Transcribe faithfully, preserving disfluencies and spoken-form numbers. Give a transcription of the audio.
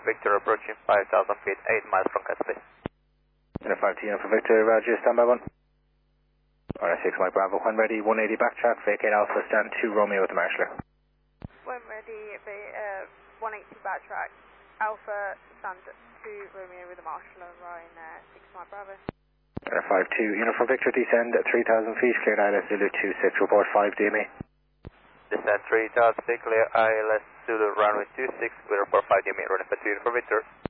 Victor approaching five thousand feet, eight miles from Gatsby. Uniform five two, Uniform Victor, Roger, stand by one. R S six Mike Bravo, when ready, one eighty backtrack, vacate Alpha, stand two Romeo with the marshaller. When ready, uh, one eighty backtrack, Alpha, stand two Romeo with the marshaller, Ryan, uh, six Mike Bravo. Uniform five two, Uniform Victor, descend at three thousand feet, cleared I L S Zulu two six, report five D M E. Descend three thousand feet, clear I L S Zulu runway two six, we report five D M E, running for two Uniform Victor.